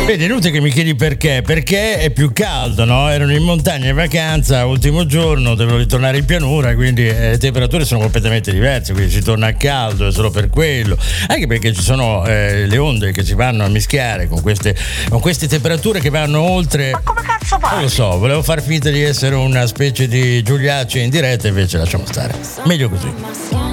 Vedi, è inutile che mi chiedi perché è più caldo, no? Erano in montagna in vacanza, ultimo giorno, devono ritornare in pianura, quindi le temperature sono completamente diverse, quindi si torna a caldo, è solo per quello. Anche perché ci sono le onde che si vanno a mischiare con queste temperature che vanno oltre. Ma come cazzo fai? Non lo so, volevo far finta di essere una specie di Giuliacci in diretta, invece lasciamo stare. Meglio così.